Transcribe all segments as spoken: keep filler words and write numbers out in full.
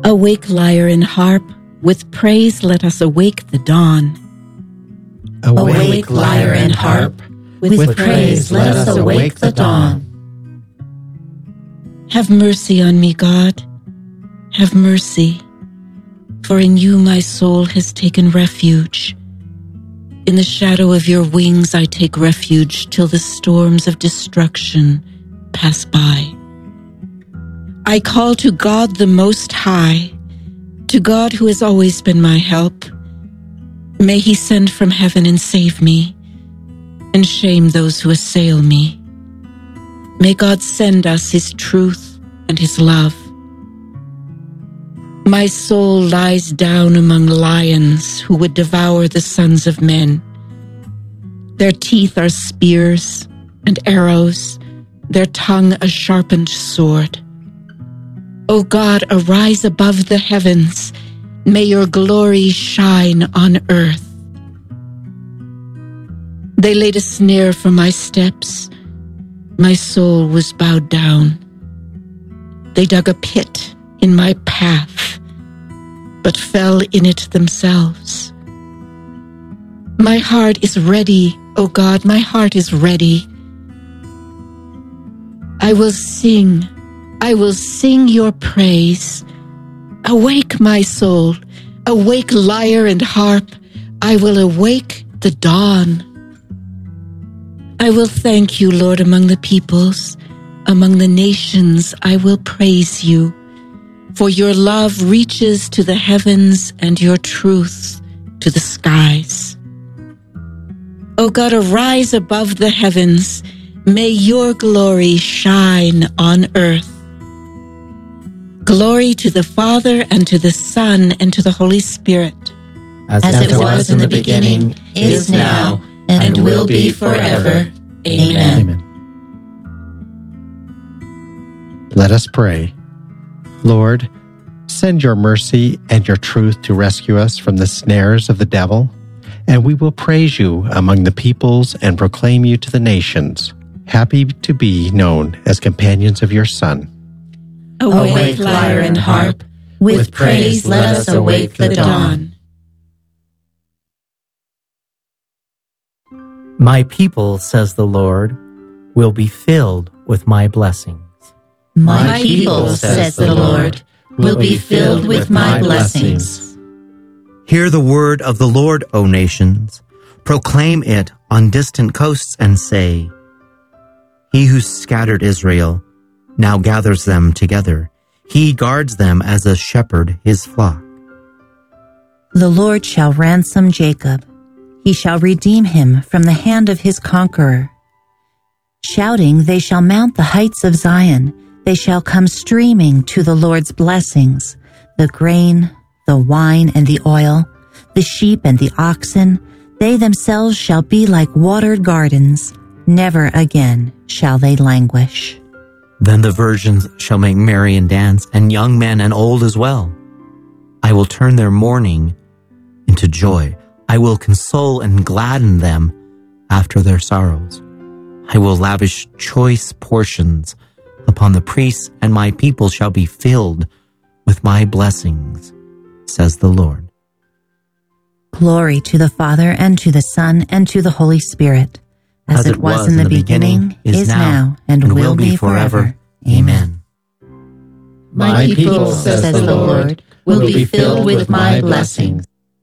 Awake, lyre and harp, with praise let us awake the dawn. Awake, lyre and harp, with, with praise let us awake the dawn. Have mercy on me, God, have mercy, for in you my soul has taken refuge. In the shadow of your wings I take refuge till the storms of destruction pass by. I call to God the Most High, to God who has always been my help. May he send from heaven and save me, and shame those who assail me. May God send us his truth and his love. My soul lies down among lions who would devour the sons of men. Their teeth are spears and arrows, their tongue a sharpened sword. O God, arise above the heavens. May your glory shine on earth. They laid a snare for my steps. My soul was bowed down. They dug a pit in my path, but fell in it themselves. My heart is ready, O God, my heart is ready. I will sing, I will sing your praise. Awake, my soul, awake, lyre and harp. I will awake the dawn. I will thank you, Lord, among the peoples. Among the nations I will praise you. For your love reaches to the heavens and your truth to the skies. O God, arise above the heavens. May your glory shine on earth. Glory to the Father, and to the Son, and to the Holy Spirit. As, As it was, was in the beginning, is now, and, and will be forever. Amen. Amen. Let us pray. Lord, send your mercy and your truth to rescue us from the snares of the devil, and we will praise you among the peoples and proclaim you to the nations, happy to be known as companions of your Son. Awake, lyre and harp, with praise let us awake the dawn. My people, says the Lord, will be filled with my blessings. My people, says the Lord, will be filled with my blessings. Hear the word of the Lord, O nations. Proclaim it on distant coasts and say, He who scattered Israel now gathers them together. He guards them as a shepherd his flock. The Lord shall ransom Jacob. He shall redeem him from the hand of his conqueror. Shouting, they shall mount the heights of Zion. They shall come streaming to the Lord's blessings, the grain, the wine and the oil, the sheep and the oxen. They themselves shall be like watered gardens. Never again shall they languish. Then the virgins shall make merry and dance, and young men and old as well. I will turn their mourning into joy. I will console and gladden them after their sorrows. I will lavish choice portions upon the priests, and my people shall be filled with my blessings, says the Lord. Glory to the Father, and to the Son, and to the Holy Spirit, as, as it was, was in the, the beginning, beginning, is now, and, and will be forever. Amen. My people, says the Lord, will be filled with my blessings.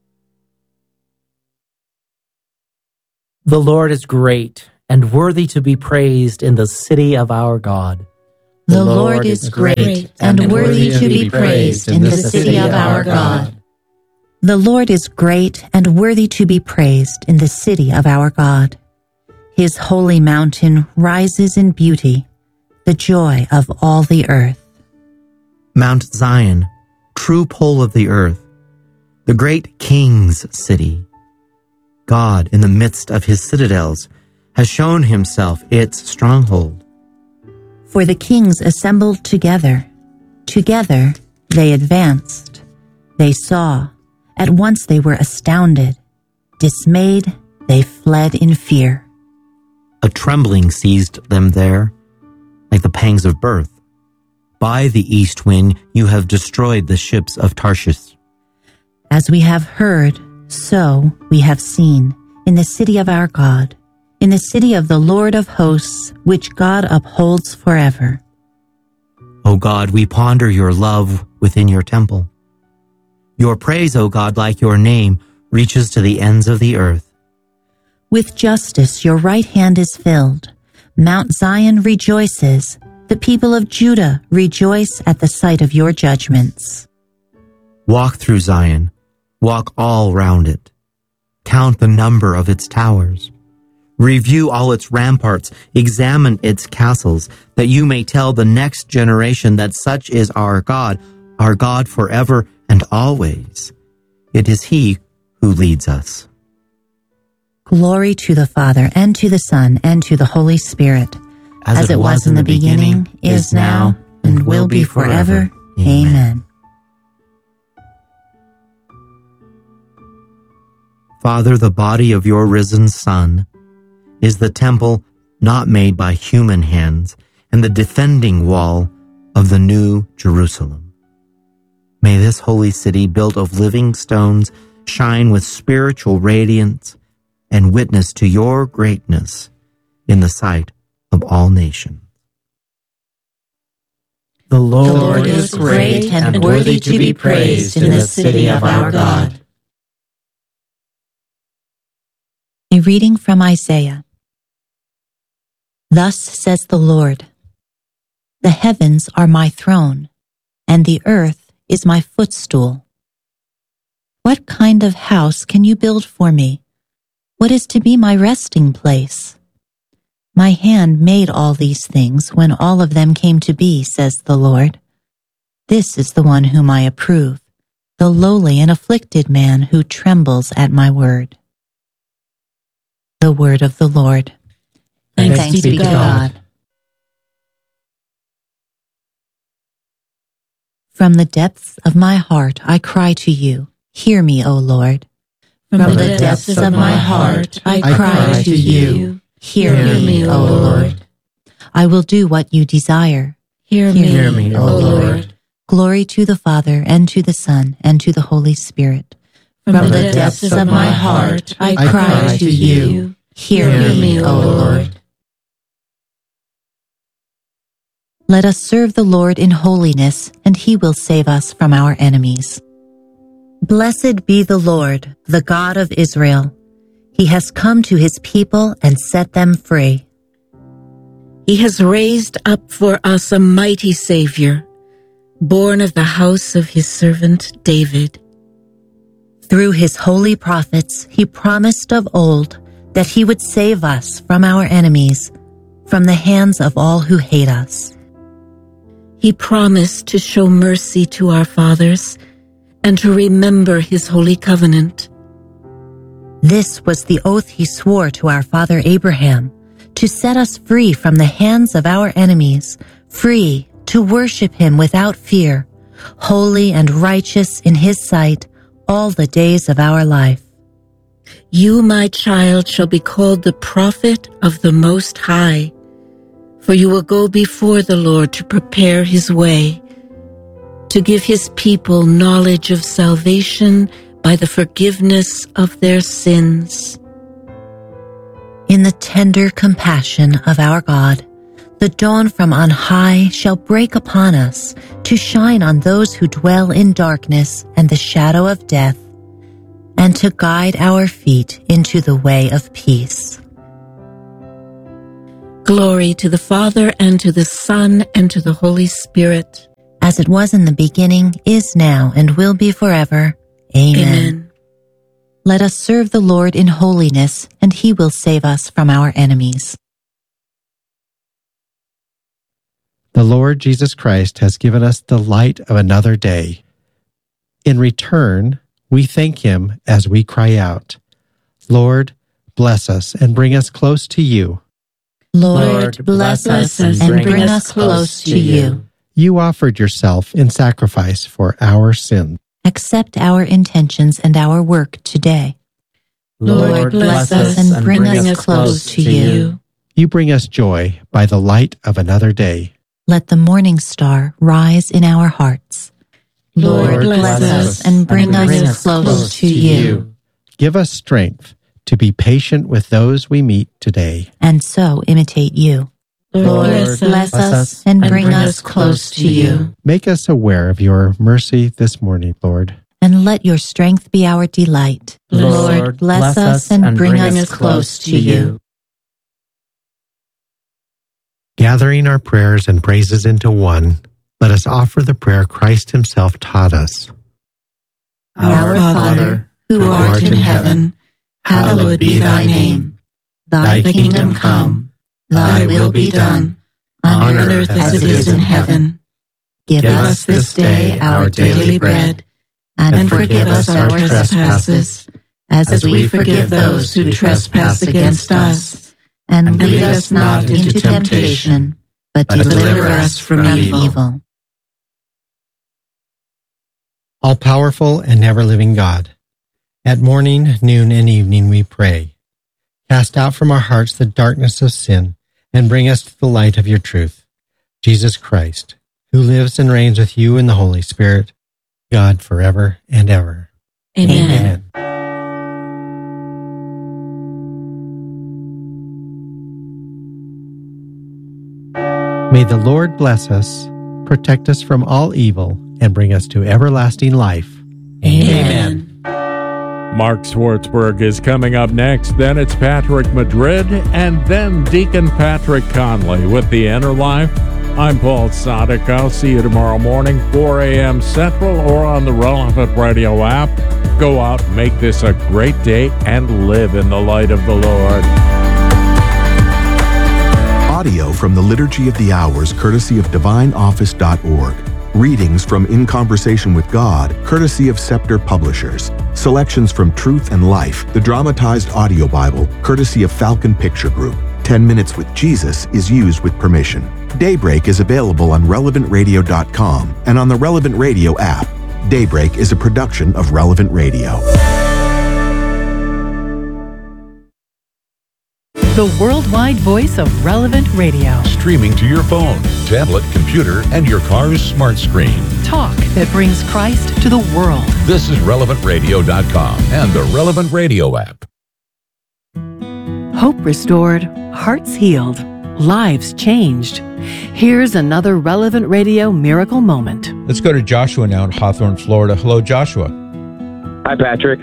The Lord is great and worthy to be praised in the city of our God. The Lord is great and worthy to be praised in the city of our God. The Lord is great and worthy to be praised in the city of our God. His holy mountain rises in beauty, the joy of all the earth. Mount Zion, true pole of the earth, the great King's city. God, in the midst of his citadels, has shown himself its stronghold. For the kings assembled together. Together they advanced. They saw. At once they were astounded. Dismayed, they fled in fear. A trembling seized them there, like the pangs of birth. By the east wind you have destroyed the ships of Tarshish. As we have heard, so we have seen in the city of our God, in the city of the Lord of hosts, which God upholds forever. O God, we ponder your love within your temple. Your praise, O God, like your name, reaches to the ends of the earth. With justice your right hand is filled. Mount Zion rejoices. The people of Judah rejoice at the sight of your judgments. Walk through Zion, walk all round it. Count the number of its towers. Review all its ramparts, examine its castles, that you may tell the next generation that such is our God, our God forever and always. It is He who leads us. Glory to the Father, and to the Son, and to the Holy Spirit, as, as it was, was in the beginning, beginning is now, and will be forever. Amen. Amen. Father, the body of your risen Son is the temple not made by human hands and the defending wall of the new Jerusalem. May this holy city built of living stones shine with spiritual radiance and witness to your greatness in the sight of all nations. The Lord, the Lord is great and worthy to be praised in the city of our God. A reading from Isaiah. Thus says the Lord, the heavens are my throne, and the earth is my footstool. What kind of house can you build for me? What is to be my resting place? My hand made all these things when all of them came to be, says the Lord. This is the one whom I approve, the lowly and afflicted man who trembles at my word. The word of the Lord. Thanks, Thanks be to God. God. From the depths of my heart I cry to you. Hear me, O Lord. From, From the depths of my heart I I cry cry to you. Hear me, O Lord. I will do what you desire. Hear me, Hear me, O O Lord. Glory to the Father, and to the Son, and to the Holy Spirit. From the depths of my heart I cry to you. Hear Hear me, me, O O Lord. Lord. Let us serve the Lord in holiness, and he will save us from our enemies. Blessed be the Lord, the God of Israel. He has come to his people and set them free. He has raised up for us a mighty Savior, born of the house of his servant David. Through his holy prophets, he promised of old that he would save us from our enemies, from the hands of all who hate us. He promised to show mercy to our fathers and to remember his holy covenant. This was the oath he swore to our father Abraham, to set us free from the hands of our enemies, free to worship him without fear, holy and righteous in his sight all the days of our life. You, my child, shall be called the prophet of the Most High, for you will go before the Lord to prepare his way, to give his people knowledge of salvation by the forgiveness of their sins. In the tender compassion of our God, the dawn from on high shall break upon us to shine on those who dwell in darkness and the shadow of death, and to guide our feet into the way of peace. Glory to the Father, and to the Son, and to the Holy Spirit. As it was in the beginning, is now, and will be forever. Amen. Amen. Let us serve the Lord in holiness, and he will save us from our enemies. The Lord Jesus Christ has given us the light of another day. In return, we thank him as we cry out, Lord, bless us and bring us close to you. Lord, bless us and bring us close to you. You offered yourself in sacrifice for our sins. Accept our intentions and our work today. Lord, bless us and bring us close to you. You bring us joy by the light of another day. Let the morning star rise in our hearts. Lord, bless us and bring us close to you. Give us strength to be patient with those we meet today. And so imitate you. Lord, bless bless us and bring us close to you. Make us aware of your mercy this morning, Lord. And let your strength be our delight. Lord, bless us and bring us close to you. Gathering our prayers and praises into one, let us offer the prayer Christ himself taught us. Our Father, who art in heaven, hallowed be thy name. Thy kingdom come, thy will be done, on earth as it is in heaven. Give us this day our daily bread, and forgive us our trespasses, as we forgive those who trespass against us. And lead us not into temptation, but deliver us from evil. All-powerful and never-living God, at morning, noon, and evening we pray. Cast out from our hearts the darkness of sin, and bring us to the light of your truth. Jesus Christ, who lives and reigns with you in the Holy Spirit, God forever and ever. Amen. Amen. May the Lord bless us, protect us from all evil, and bring us to everlasting life. Amen. Mark Schwartzberg is coming up next. Then it's Patrick Madrid, and then Deacon Patrick Conley with The Inner Life. I'm Paul Sadek. I'll see you tomorrow morning, four a.m. Central, or on the Relevant Radio app. Go out, make this a great day, and live in the light of the Lord. Audio from the Liturgy of the Hours, courtesy of divine office dot org. Readings from In Conversation with God, courtesy of Scepter Publishers. Selections from Truth and Life, the dramatized audio Bible, courtesy of Falcon Picture Group. Ten Minutes with Jesus is used with permission. Daybreak is available on relevant radio dot com and on the Relevant Radio app. Daybreak is a production of Relevant Radio. The worldwide voice of Relevant Radio. Streaming to your phone, tablet, computer, and your car's smart screen. Talk that brings Christ to the world. This is relevant radio dot com and the Relevant Radio app. Hope restored, hearts healed, lives changed. Here's another Relevant Radio miracle moment. Let's go to Joshua now in Hawthorne, Florida. Hello, Joshua. Hi, Patrick.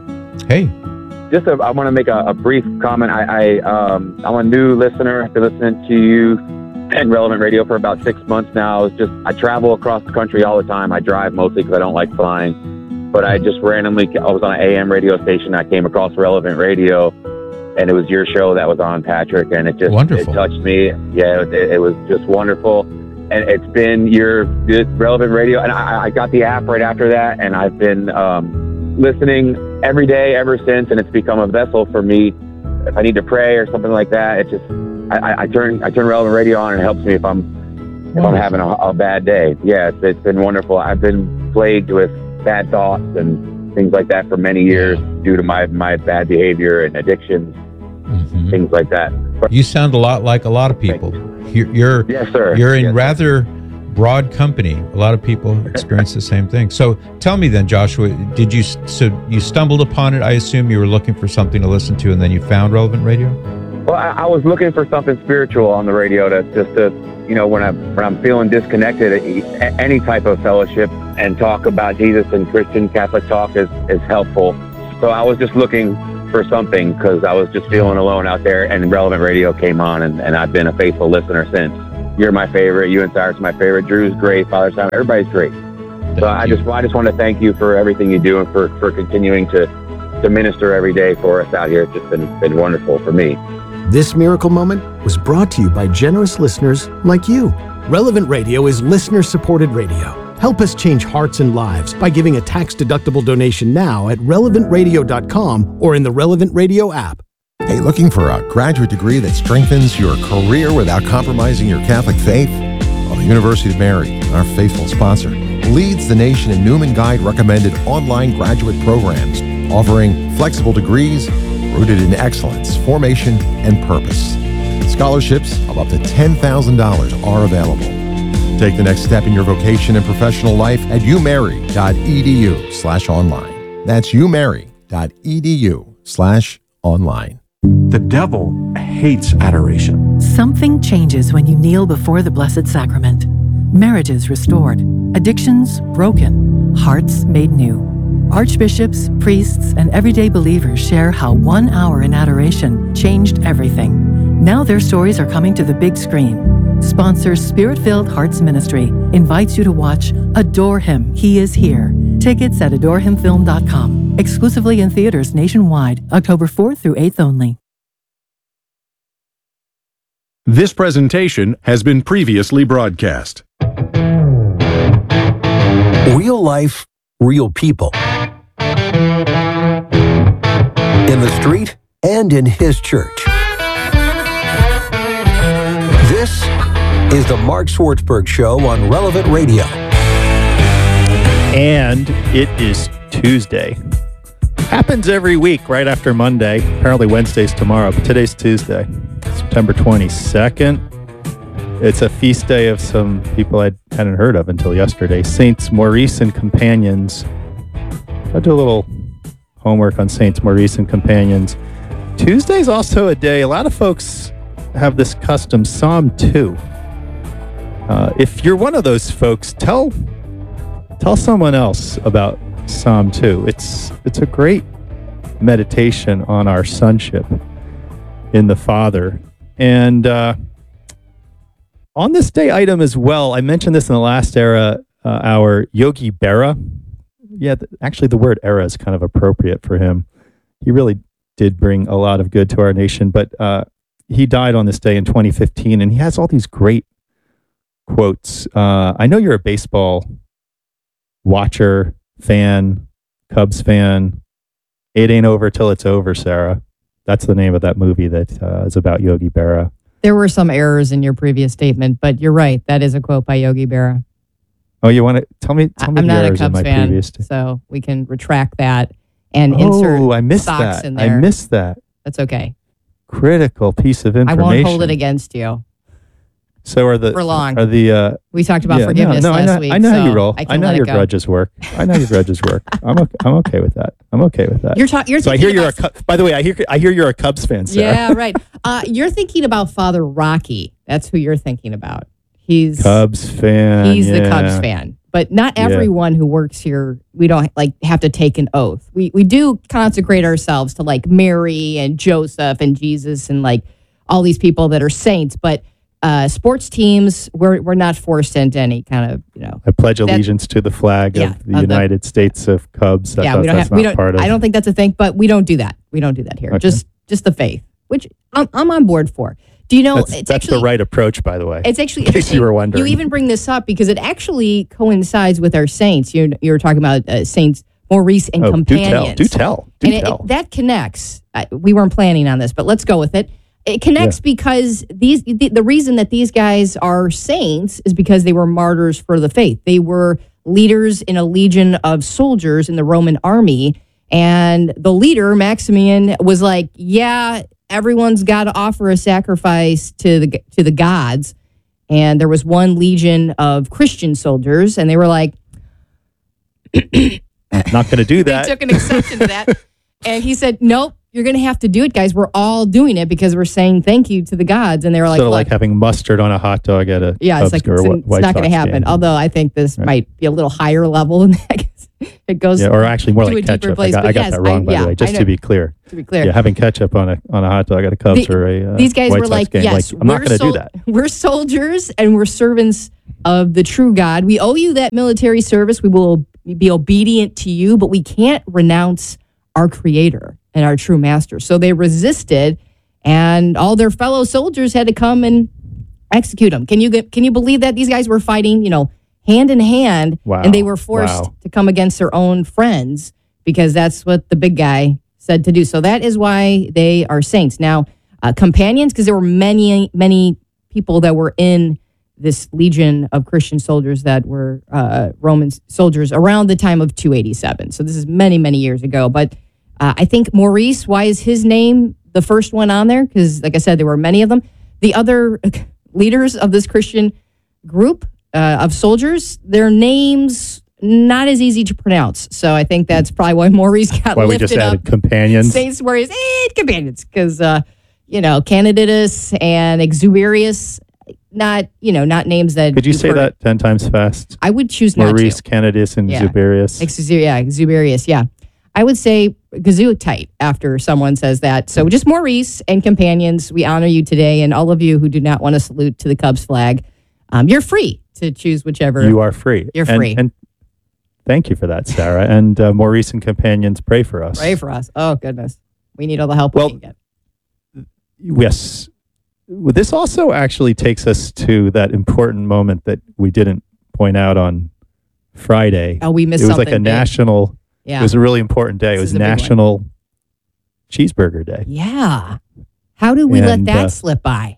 Hey. Just a, I want to make a, a brief comment. I, I, um, I'm a new listener. I've been listening to you and Relevant Radio for about six months now. It's just I travel across the country all the time. I drive mostly because I don't like flying. But I just randomly, I was on an A M radio station. I came across Relevant Radio, and it was your show that was on, Patrick, and it just wonderful. It touched me. Yeah, it, it was just wonderful. And it's been your Relevant Radio, and I, I got the app right after that, and I've been um, listening every day ever since, and it's become a vessel for me. If I need to pray or something like that, it just I, I turn I turn Relevant Radio on, and it helps me if I'm if I'm having a, a bad day. Yeah, it's, it's been wonderful. I've been plagued with bad thoughts and things like that for many years due to my my bad behavior and addictions, mm-hmm. things like that. You sound a lot like a lot of people. You're, you're yes, sir. You're in yes, rather broad company. A lot of people experience the same thing. So tell me then, Joshua, did you so you stumbled upon it? I assume you were looking for something to listen to, and then you found Relevant Radio. Well, I, I was looking for something spiritual on the radio to just to, you know, when I'm when I'm feeling disconnected, any type of fellowship and talk about Jesus and Christian Catholic talk is is helpful. So I was just looking for something because I was just feeling alone out there, and Relevant Radio came on, and, and I've been a faithful listener since. You're my favorite. You and Cyrus are my favorite. Drew's great. Father Simon, everybody's great. Thank so I you. just I just want to thank you for everything you do and for, for continuing to, to minister every day for us out here. It's just been, been wonderful for me. This miracle moment was brought to you by generous listeners like you. Relevant Radio is listener-supported radio. Help us change hearts and lives by giving a tax-deductible donation now at relevant radio dot com or in the Relevant Radio app. Hey, looking for a graduate degree that strengthens your career without compromising your Catholic faith? Well, the University of Mary, our faithful sponsor, leads the nation in Newman Guide recommended online graduate programs, offering flexible degrees rooted in excellence, formation, and purpose. Scholarships of up to ten thousand dollars are available. Take the next step in your vocation and professional life at umary.edu slash online. That's umary.edu slash online. The devil hates adoration. Something changes when you kneel before the Blessed Sacrament. Marriages restored, addictions broken, hearts made new. Archbishops, priests, and everyday believers share how one hour in adoration changed everything. Now their stories are coming to the big screen. Sponsor Spirit-Filled Hearts Ministry invites you to watch Adore Him, He Is Here. Tickets at adore him film dot com. Exclusively in theaters nationwide, October fourth through eighth only. This presentation has been previously broadcast. Real life, real people. In the street and in his church. This is the Mark Swartzberg Show on Relevant Radio. And it is Tuesday. Happens every week right after Monday. Apparently Wednesday's tomorrow, but today's Tuesday, September twenty-second. It's a feast day of some people I hadn't heard of until yesterday. Saints Maurice and Companions. I do a little homework on Saints Maurice and Companions. Tuesday's also a day, a lot of folks have this custom, Psalm two. Uh, if you're one of those folks, tell tell someone else about Psalm two. It's it's a great meditation on our sonship in the Father. And uh, on this day item as well, I mentioned this in the last era, uh, our Yogi Berra. Yeah, th- actually the word era is kind of appropriate for him. He really did bring a lot of good to our nation, but uh, he died on this day in twenty fifteen, and he has all these great quotes. Uh, I know you're a baseball watcher, fan, Cubs fan. It ain't over till it's over, Sarah. That's the name of that movie that uh, is about Yogi Berra. There were some errors in your previous statement, but you're right. That is a quote by Yogi Berra. Oh, you want to tell me? Tell me I'm the not a errors in Cubs my fan, previous st- so we can retract that and oh, insert I missed socks that. in there. I missed that. That's okay. Critical piece of I information. won't hold it against you. So are the For long. Are the uh, We talked about yeah, forgiveness no, no, last I know, week. I know how so you roll. I, I, can know let how your it go. grudges work. I know how your grudges work. I'm okay, I'm okay with that. I'm okay with that. You're ta- you're so I hear thinking you're a. about- Cu- By the way, I hear I hear you're a Cubs fan, Sarah. Yeah, right. Uh, you're thinking about Father Rocky. That's who you're thinking about. He's Cubs fan. He's the yeah. Cubs fan. But not Yeah. everyone who works here, we don't like have to take an oath. We we do consecrate ourselves to like Mary and Joseph and Jesus and like all these people that are saints. But uh, sports teams, we're we're not forced into any kind of, you know. I pledge that- allegiance to the flag Yeah, of the of the- United States of Cubs. That, yeah, that- we don't that's have we not don't. part of. I don't think that's a thing, but we don't do that. We don't do that here. Okay. Just just the faith, which I'm I'm on board for. Do you know? That's, it's that's actually the right approach, by the way. It's actually in case you were wondering. You even bring this up because it actually coincides with our saints. You you were talking about uh, Saints Maurice and Oh, do Companions. tell, do tell, do and it- tell. it- that connects. Uh, we weren't planning on this, but let's go with it. It connects Yeah. because these the, the reason that these guys are saints is because they were martyrs for the faith. They were leaders in a legion of soldiers in the Roman army, and the leader Maximian was like, "Yeah, everyone's got to offer a sacrifice to the to the gods." And there was one legion of Christian soldiers, and they were like, Not going to do that. They took an exception to that. And he said, nope, you're going to have to do it, guys. We're all doing it because we're saying thank you to the gods. And they were like, sort of look, like having mustard on a hot dog at a yeah, Cubs it's like, or it's, Wh- it's White not going to Sox happen. game. Although I think this Right. might be a little higher level than that. It goes Yeah, or actually more to like a deeper ketchup. I place. got, But I got yes, that wrong, by yeah, the way, just I to know. be clear. To be clear. Yeah, having ketchup on a on a hot dog at a Cubs The- or a uh, These guys White were Sox like, game. yes, like, I'm not we're going to sol- do that. We're soldiers and we're servants of the true God. We owe you that military service. We will be obedient to you, but we can't renounce our creator and our true master. So they resisted, and all their fellow soldiers had to come and execute them. Can you get, can you believe that these guys were fighting, you know, hand in hand, Wow. and they were forced Wow. to come against their own friends because that's what the big guy said to do. So that is why they are saints. Now, uh, companions, because there were many, many people that were in this legion of Christian soldiers that were uh, Roman soldiers around the time of two eighty-seven. So this is many, many years ago. But uh, I think Maurice, why is his name the first one on there? Because, like I said, there were many of them. The other leaders of this Christian group, uh, of soldiers. Their names not as easy to pronounce. So I think that's probably why Maurice got Why we lifted just added up. companions. Saints, warriors, and companions. Because, uh, you know, Candidatus and Exuberius, not, you know, not names that... Could you you've say heard. that ten times fast? I would choose not Maurice, to. Candidius, and Yeah. Zuberius. Ex- yeah, Exuberius, yeah. I would say gazootite after someone says that. So just Maurice and companions, we honor you today. And all of you who do not want to salute to the Cubs flag, um, you're free to choose whichever. You are free. You're And- free. And, thank you for that, Sarah. And uh, Maurice and companions, pray for us. Pray for us. Oh, goodness. We need all the help Well, we can get. Yes. Well, this also actually takes us to that important moment that we didn't point out on Friday. Oh, we missed It was like a something big. national, Yeah. it was a really important day. This it was is a big one. National Cheeseburger Day. Yeah. How did we let And, that uh, slip by?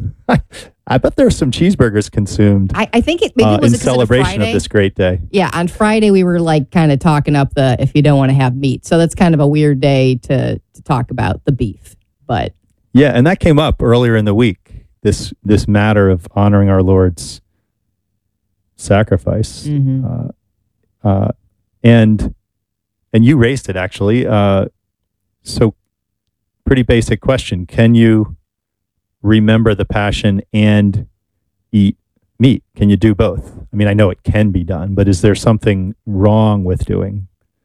I bet there were some cheeseburgers consumed I, I think it maybe uh, it was in because of celebration Friday. of this great day. Yeah, on Friday we were like kind of talking up the if you don't want to have meat. So that's kind of a weird day to to talk about the beef. But Yeah, and that came up earlier in the week. This this matter of honoring our Lord's sacrifice, Mhm. uh, uh, and and you raised it actually. Uh, so, pretty basic question: can you remember the Passion and eat meat? Can you do both? I mean, I know it can be done, but is there something wrong with doing?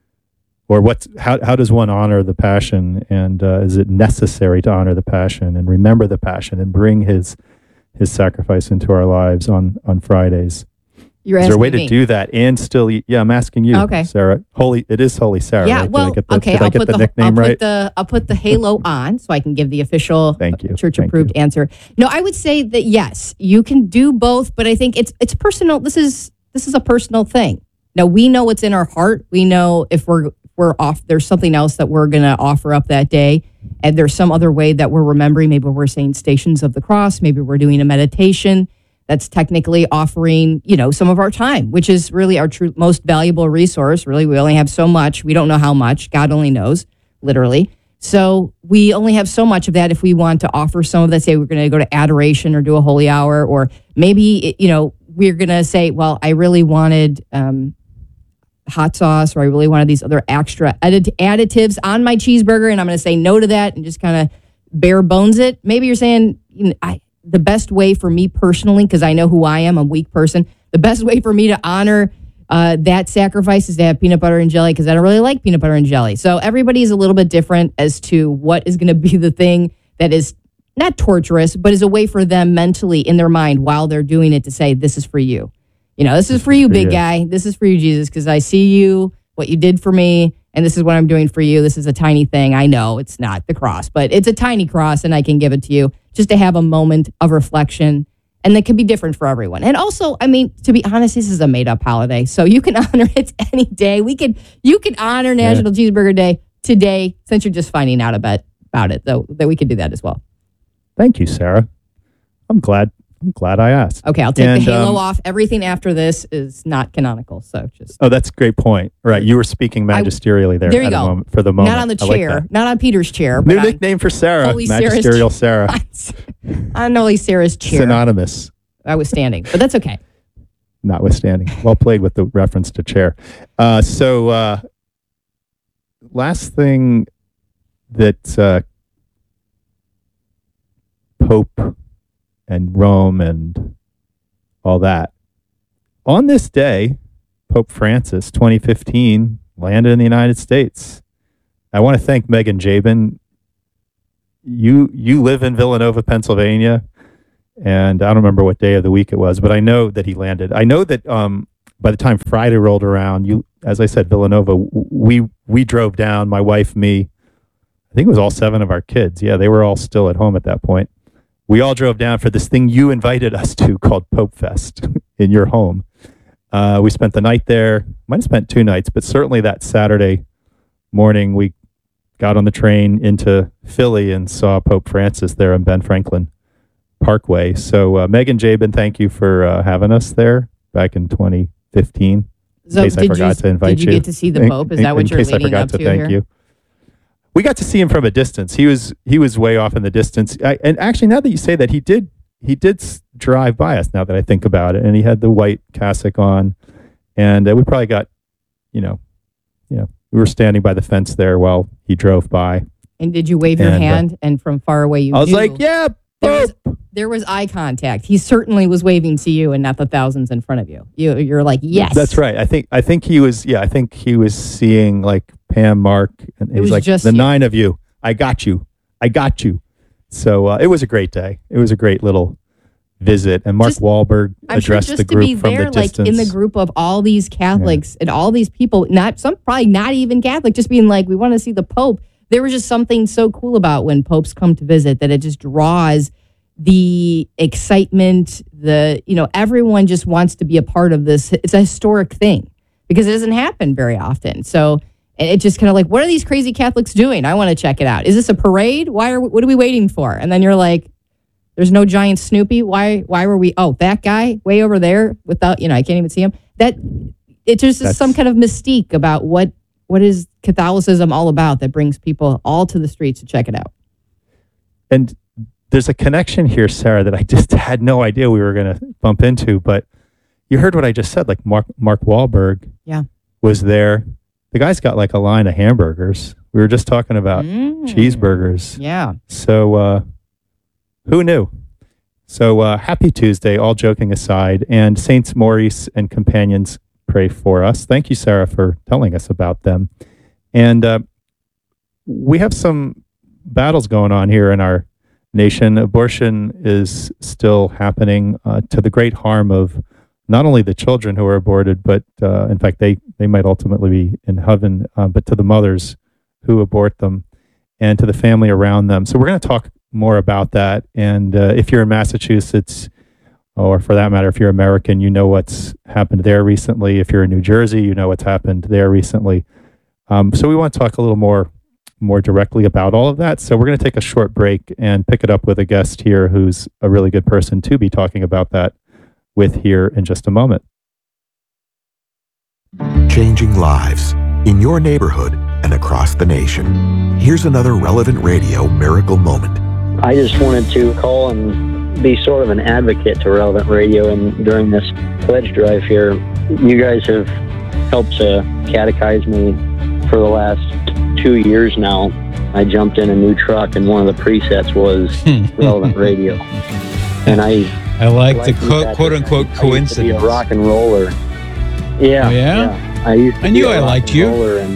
Or what's how how does one honor the Passion, and uh, is it necessary to honor the Passion and remember the Passion and bring his his sacrifice into our lives on on Fridays? You're is there a asking way to me. do that and still eat? Yeah, I'm asking you, Okay. Sarah. Holy, it is Holy Sarah. yeah, right? well, did I get the, okay, did I I'll get put the, the, nickname I'll right? put the I'll put the halo on so I can give the official Thank you. church approved answer. No, I would say that yes, you can do both, but I think it's it's personal. This is this is a personal thing. Now we know what's in our heart. We know if we're we're off. There's something else that we're going to offer up that day, and there's some other way that we're remembering. Maybe we're saying Stations of the Cross. Maybe we're doing a meditation. That's technically offering, you know, some of our time, which is really our true most valuable resource. Really, we only have so much. We don't know how much. God only knows, literally. So we only have so much of that. If we want to offer some of that, say we're going to go to adoration or do a holy hour, or maybe, you know, we're going to say, well, I really wanted um, hot sauce, or I really wanted these other extra addit- additives on my cheeseburger, and I'm going to say no to that and just kind of bare bones it. Maybe you're saying, you know, I, the best way for me personally, because I know who I am, I'm a weak person, the best way for me to honor uh, that sacrifice is to have peanut butter and jelly, because I don't really like peanut butter and jelly. So everybody is a little bit different as to what is going to be the thing that is not torturous, but is a way for them mentally in their mind while they're doing it to say, this is for you. You know, this is for you, big guy. This is for you, Jesus, because I see you, what you did for me, and this is what I'm doing for you. This is a tiny thing. I know it's not the cross, but it's a tiny cross, and I can give it to you just to have a moment of reflection. And that can be different for everyone. And also, I mean, to be honest, this is a made-up holiday, so you can honor it any day. We could, you can honor National Cheeseburger Day today, since you're just finding out about about it, though, that we could do that as well. Thank you, Sarah. I'm glad. I'm glad I asked. Okay, I'll take And, the halo um, off. Everything after this is not canonical, so just Oh, that's a great point. Right, you were speaking magisterially there. there you at a go. moment, for the moment. not on the I like chair, that. not on Peter's chair, New but on, nickname for Sarah, Holy Sarah's magisterial Sarah. on Holy Sarah's chair. Synonymous, I was standing, but that's okay. notwithstanding. Well played with the reference to chair. Uh, so, uh, last thing that uh, Pope and Rome and all that. On this day, Pope Francis, twenty fifteen, landed in the United States. I want to thank Megan Jabin. You you live in Villanova, Pennsylvania, and I don't remember what day of the week it was, but I know that he landed. I know that um, by the time Friday rolled around, you, as I said, Villanova, we we drove down. My wife, me. I think it was all seven of our kids. Yeah, they were all still at home at that point. We all drove down for this thing you invited us to called Pope Fest in your home. Uh, we spent the night there. Might have spent two nights, but certainly that Saturday morning we got on the train into Philly and saw Pope Francis there on Ben Franklin Parkway. So uh, Megan Jabin, thank you for uh, having us there back in twenty fifteen. In So case I did forgot you- to invite did you get to see the In- Pope? Is in- that what in you're case I leading forgot up to to thank here? you. We got to see him from a distance. He was he was way off in the distance. I, and actually, now that you say that, he did he did s- drive by us now that I think about it. And he had the white cassock on. And uh, we probably got, you know, you know, we were standing by the fence there while he drove by. And did you wave your And, uh, hand? And from far away, you I was knew like, yeah, there was, there was eye contact. He certainly was waving to you and not the thousands in front of you. You you're like, yes. That's right. I think I think he was. Yeah, I think he was seeing like Pam, Mark, and It he was was like just the you. nine of you. I got you. I got you. So uh, it was a great day. It was a great little visit, and Mark Just- Wahlberg I'm sure addressed just the to group be from there, the like distance. in the group of all these Catholics and all these people, not some probably not even Catholic, just being like, we want to see the Pope. There was just something so cool about when popes come to visit that it just draws the excitement. The you know everyone just wants to be a part of this. It's a historic thing because it doesn't happen very often. So and it just kind of like, what are these crazy Catholics doing? I want to check it out. Is this a parade? Why are we, what are we waiting for? And then you're like, there's no giant Snoopy. Why? Why were we? Oh, that guy way over there without you know I can't even see him. That it just is That's- some kind of mystique about what what is Catholicism all about that brings people all to the streets to check it out. And there's a connection here, Sarah, that I just had no idea we were going to bump into. But you heard what I just said. Like Mark Mark Wahlberg Yeah. was there. The guy's got like a line of hamburgers. We were just talking about Mm. cheeseburgers. Yeah. So uh, who knew? So uh, happy Tuesday, all joking aside. And Saints Maurice and companions pray for us. Thank you, Sarah, for telling us about them. And uh, we have some battles going on here in our nation. Abortion is still happening uh, to the great harm of not only the children who are aborted, but uh, in fact, they, they might ultimately be in heaven, uh, but to the mothers who abort them and to the family around them. So we're going to talk more about that. And uh, if you're in Massachusetts, or for that matter, if you're American, you know what's happened there recently. If you're in New Jersey, you know what's happened there recently. Um, so we want to talk a little more more directly about all of that. So we're going to take a short break and pick it up with a guest here who's a really good person to be talking about that with here in just a moment. Changing lives in your neighborhood and across the nation. Here's another Relevant Radio miracle moment. I just wanted to call and be sort of an advocate to Relevant Radio, and during this pledge drive here, you guys have helped to catechize me for the last two years now. I jumped in a new truck, and one of the presets was Relevant Radio. And I I like, like the you quote, guys. quote unquote I used to coincidence. be a rock and roller. Yeah. Oh, yeah? yeah. I used to I be knew a I rock liked and you. roller, and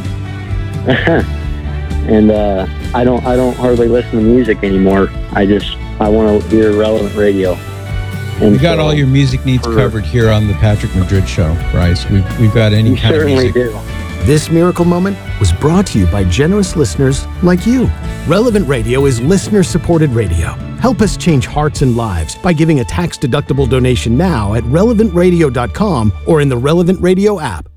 and uh, I don't I don't hardly listen to music anymore. I just I want to hear Relevant Radio. And We got so- all your music needs for- covered here on the Patrick Madrid Show, Bryce. We've, we've got any You kind of certainly music. do. This miracle moment was brought to you by generous listeners like you. Relevant Radio is listener-supported radio. Help us change hearts and lives by giving a tax-deductible donation now at relevant radio dot com or in the Relevant Radio app.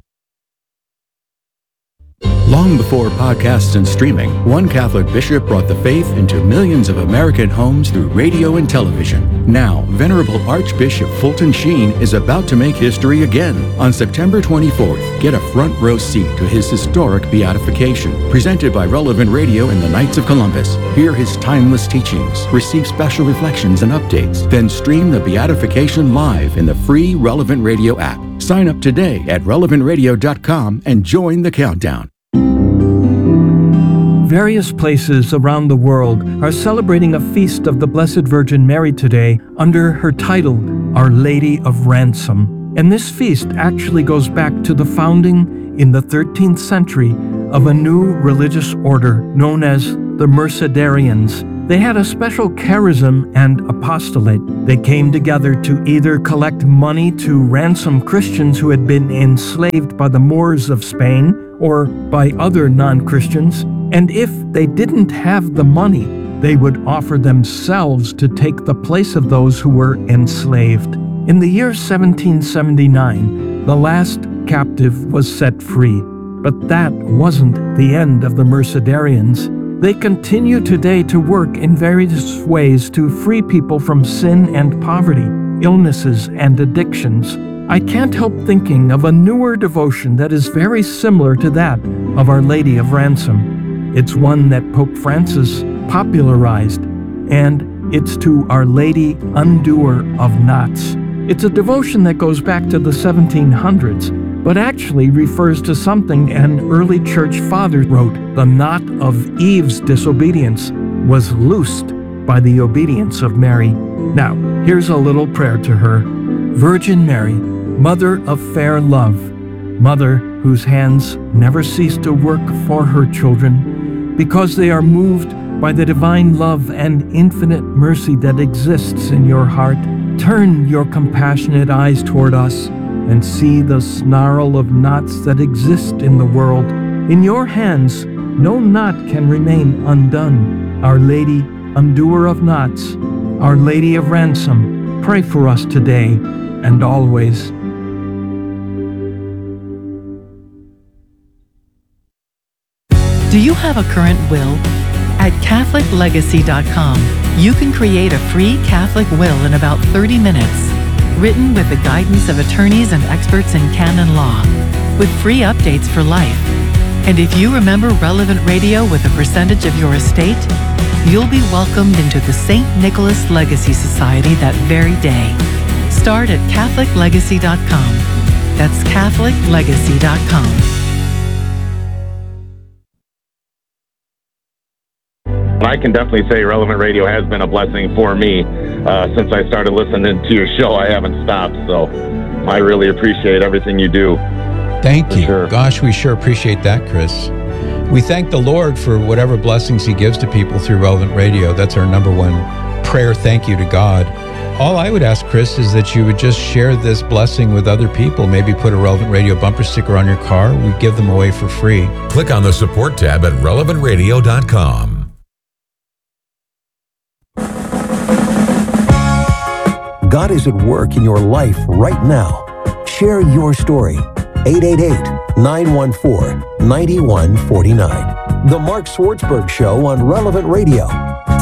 Long before podcasts and streaming, one Catholic bishop brought the faith into millions of American homes through radio and television. Now, Venerable Archbishop Fulton Sheen is about to make history again. On September twenty-fourth, get a front row seat to his historic beatification, presented by Relevant Radio and the Knights of Columbus. Hear his timeless teachings, receive special reflections and updates, then stream the beatification live in the free Relevant Radio app. Sign up today at relevant radio dot com and join the countdown. Various places around the world are celebrating a feast of the Blessed Virgin Mary today under her title, Our Lady of Ransom. And this feast actually goes back to the founding in the thirteenth century of a new religious order known as the Mercedarians. They had a special charism and apostolate. They came together to either collect money to ransom Christians who had been enslaved by the Moors of Spain or by other non-Christians, and if they didn't have the money, they would offer themselves to take the place of those who were enslaved. In the year seventeen seventy-nine, the last captive was set free, but that wasn't the end of the Mercedarians. They continue today to work in various ways to free people from sin and poverty, illnesses and addictions. I can't help thinking of a newer devotion that is very similar to that of Our Lady of Ransom. It's one that Pope Francis popularized, and It's to Our Lady Undoer of Knots. It's a devotion that goes back to the seventeen hundreds, but actually refers to something an early church father wrote. The knot of Eve's disobedience was loosed by the obedience of Mary. Now, here's a little prayer to her. Virgin Mary, Mother of fair love, Mother whose hands never cease to work for her children, because they are moved by the divine love and infinite mercy that exists in your heart, turn your compassionate eyes toward us and see the snarl of knots that exist in the world. In your hands, no knot can remain undone. Our Lady, Undoer of Knots, Our Lady of Ransom, pray for us today and always. Do you have a current will? At Catholic Legacy dot com, you can create a free Catholic will in about thirty minutes, written with the guidance of attorneys and experts in canon law, with free updates for life. And if you remember Relevant Radio with a percentage of your estate, you'll be welcomed into the Saint Nicholas Legacy Society that very day. Start at Catholic Legacy dot com. That's Catholic Legacy dot com. I can definitely say Relevant Radio has been a blessing for me. Uh, since I started listening to your show, I haven't stopped, so I really appreciate everything you do. Thank you. Sure. Gosh, we sure appreciate that, Chris. We thank the Lord for whatever blessings he gives to people through Relevant Radio. That's our number one prayer thank you to God. All I would ask, Chris, is that you would just share this blessing with other people. Maybe put a Relevant Radio bumper sticker on your car. We give them away for free. Click on the support tab at relevant radio dot com. God is at work in your life right now. Share your story. eight eight eight, nine one four, nine one four nine. The Mark Swartzberg Show on Relevant Radio.